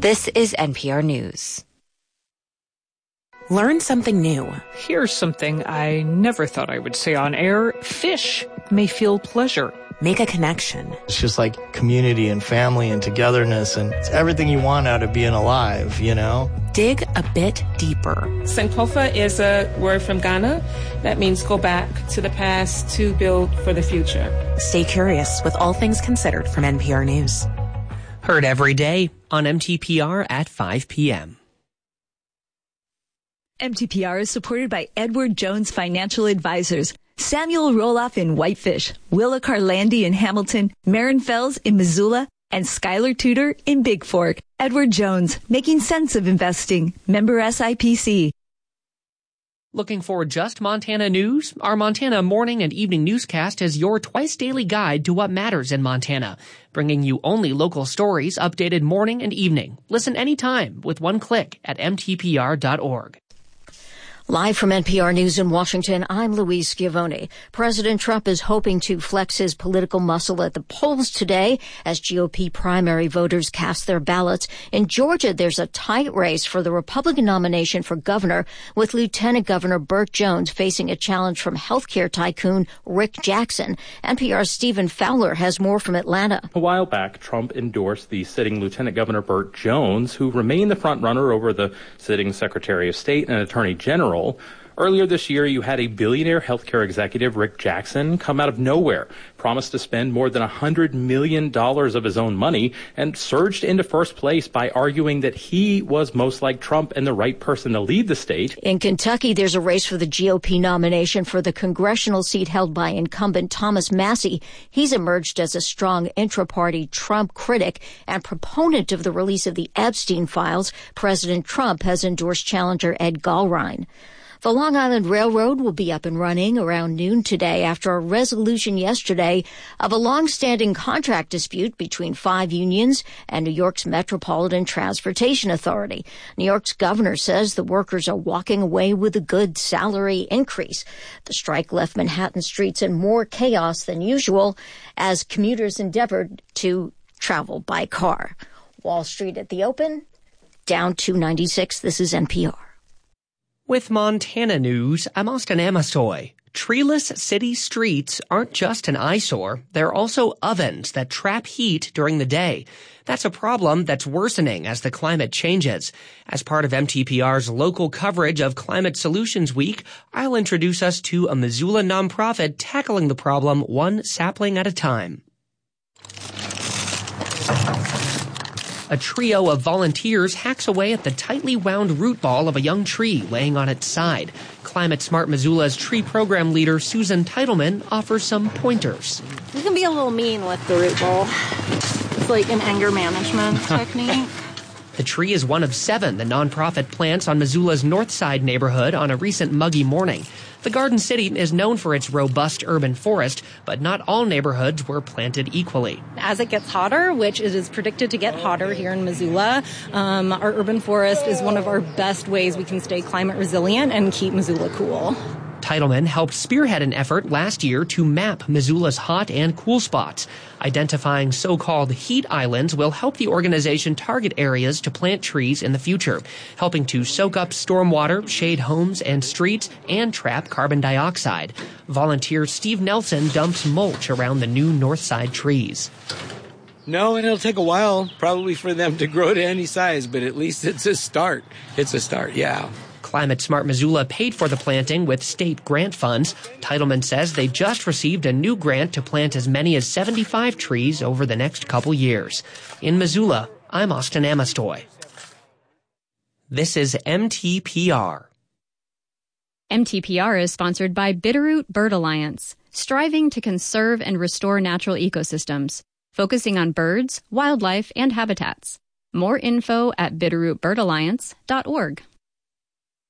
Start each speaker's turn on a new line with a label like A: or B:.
A: This is NPR News.
B: Learn something new.
C: Here's something I never thought I would say on air. Fish may feel pleasure.
B: Make a connection.
D: It's just like community and family and togetherness, and it's everything you want out of being alive, you know?
B: Dig a bit deeper.
E: Sankofa is a word from Ghana that means go back to the past to build for the future.
B: Stay curious with All Things Considered from NPR News.
F: Heard every day on MTPR at 5 p.m.
G: MTPR is supported by Edward Jones Financial Advisors, Samuel Roloff in Whitefish, Willa Carlandi in Hamilton, Marin Fells in Missoula, and Skylar Tudor in Big Fork. Edward Jones, making sense of investing. Member SIPC.
F: Looking for just Montana news? Our Montana morning and evening newscast is your twice-daily guide to what matters in Montana, bringing you only local stories updated morning and evening. Listen anytime with one click at mtpr.org.
H: Live from NPR News in Washington, I'm Louise Schiavone. President Trump is hoping to flex his political muscle at the polls today as GOP primary voters cast their ballots. In Georgia, there's a tight race for the Republican nomination for governor, with Lieutenant Governor Burt Jones facing a challenge from healthcare tycoon Rick Jackson. NPR's Stephen Fowler has more from Atlanta.
I: A while back, Trump endorsed the sitting Lieutenant Governor Burt Jones, who remained the frontrunner over the sitting Secretary of State and Attorney General. Earlier this year, you had a billionaire healthcare executive, Rick Jackson, come out of nowhere, promised to spend more than $100 million of his own money, and surged into first place by arguing that he was most like Trump and the right person to lead the state.
H: In Kentucky, there's a race for the GOP nomination for the congressional seat held by incumbent Thomas Massie. He's emerged as a strong intra-party Trump critic and proponent of the release of the Epstein files. President Trump has endorsed challenger Ed Gallrein. The Long Island Railroad will be up and running around noon today after a resolution yesterday of a long-standing contract dispute between 5 unions and New York's Metropolitan Transportation Authority. New York's governor says the workers are walking away with a good salary increase. The strike left Manhattan streets in more chaos than usual as commuters endeavored to travel by car. Wall Street at the open, down 296. This is NPR.
F: With Montana news, I'm Austin Amasoy. Treeless city streets aren't just an eyesore, they're also ovens that trap heat during the day. That's a problem that's worsening as the climate changes. As part of MTPR's local coverage of Climate Solutions Week, I'll introduce us to a Missoula nonprofit tackling the problem one sapling at a time. A trio of volunteers hacks away at the tightly wound root ball of a young tree laying on its side. Climate Smart Missoula's tree program leader, Susan Teitelman, offers some pointers.
J: You can be a little mean with the root ball. It's like an anger management technique.
F: The tree is one of 7 the nonprofit plants on Missoula's North Side neighborhood on a recent muggy morning. The Garden City is known for its robust urban forest, but not all neighborhoods were planted equally.
K: As it gets hotter, which it is predicted to get hotter here in Missoula, our urban forest is one of our best ways we can stay climate resilient and keep Missoula cool.
F: Teitelman helped spearhead an effort last year to map Missoula's hot and cool spots. Identifying so-called heat islands will help the organization target areas to plant trees in the future, helping to soak up stormwater, shade homes and streets, and trap carbon dioxide. Volunteer Steve Nelson dumps mulch around the new North Side trees.
L: No, and it'll take a while, probably for them to grow to any size, but at least it's a start. It's a start, yeah.
F: Climate Smart Missoula paid for the planting with state grant funds. Teitelman says they just received a new grant to plant as many as 75 trees over the next couple years. In Missoula, I'm Austin Amastoy. This is MTPR.
M: MTPR is sponsored by Bitterroot Bird Alliance, striving to conserve and restore natural ecosystems, focusing on birds, wildlife, and habitats. More info at bitterrootbirdalliance.org.